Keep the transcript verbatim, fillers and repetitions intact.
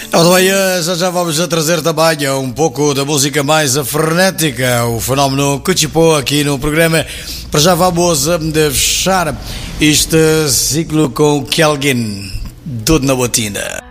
Ora bem, já já vamos a trazer também um pouco da música mais frenética, o fenómeno Cuchipó aqui no programa. Para já vamos fechar este ciclo com Kelgin, tudo na botina.